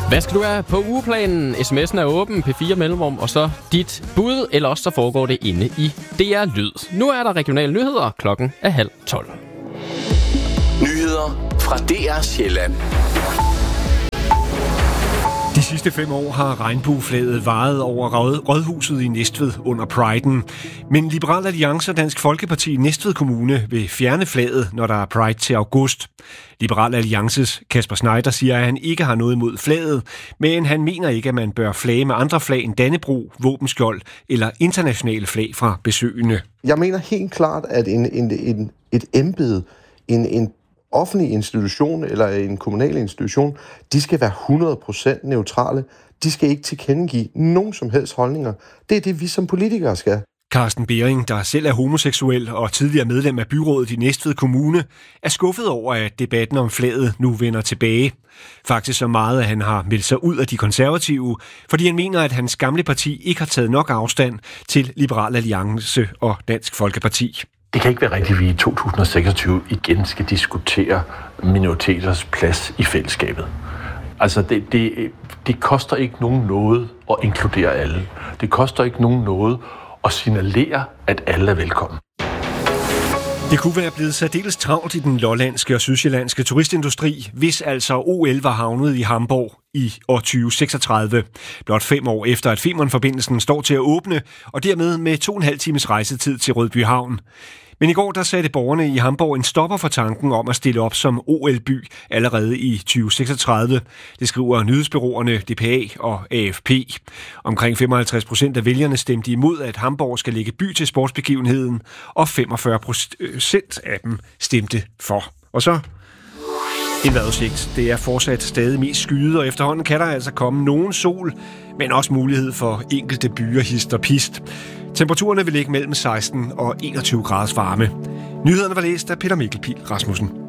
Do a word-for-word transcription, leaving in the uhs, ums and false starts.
Hvad skal du have på ugeplanen? Sms'en er åben, P fire mellemrum, og så dit bud, eller også så foregår det inde i D R Lyd. Nu er der regionale nyheder, klokken er halv tolv. Nyheder fra D R Sjælland. De sidste fem år har regnbueflaget varet over Rådhuset i Næstved under Priden. Men Liberal Alliance og Dansk Folkeparti i Næstved Kommune vil fjerne flaget, når der er Pride til august. Liberal Alliances Kasper Schneider siger, at han ikke har noget imod flaget, men han mener ikke, at man bør flage med andre flag end Dannebrog, våbenskjold eller internationale flag fra besøgende. Jeg mener helt klart, at en, en, en, et embede, en, en offentlig institution eller en kommunal institution, de skal være hundrede procent neutrale. De skal ikke tilkendegive nogen som helst holdninger. Det er det, vi som politikere skal. Carsten Bering, der selv er homoseksuel og tidligere medlem af byrådet i Næstved Kommune, er skuffet over, at debatten om flaget nu vender tilbage. Faktisk så meget, at han har meldt sig ud af de konservative, fordi han mener, at hans gamle parti ikke har taget nok afstand til Liberal Alliance og Dansk Folkeparti. Det kan ikke være rigtigt, at vi i to tusind og seksogtyve igen skal diskutere minoriteters plads i fællesskabet. Altså, det, det, det koster ikke nogen noget at inkludere alle. Det koster ikke nogen noget at signalere, at alle er velkommen. Det kunne være blevet særdeles travlt i den lollandske og sydsjællandske turistindustri, hvis altså O L var havnet i Hamborg i år tyve seksogtredive. Blot fem år efter, at Femernforbindelsen står til at åbne, og dermed med to og en halv times rejsetid til Rødby Havn. Men i går der satte borgerne i Hamborg en stopper for tanken om at stille op som O L-by allerede i tyve seksogtredive. Det skriver nyhedsbureauerne D P A og A F P. Omkring femoghalvtreds procent af vælgerne stemte imod, at Hamborg skal lægge by til sportsbegivenheden, og femogfyrre procent af dem stemte for. Og så en vejrudsigt. Det er fortsat stadig mest skyet, og efterhånden kan der altså komme nogen sol, men også mulighed for enkelte byer hist og pist. Temperaturerne vil ligge mellem seksten og enogtyve graders varme. Nyhederne var læst af Peter Mikkelpihl Rasmussen.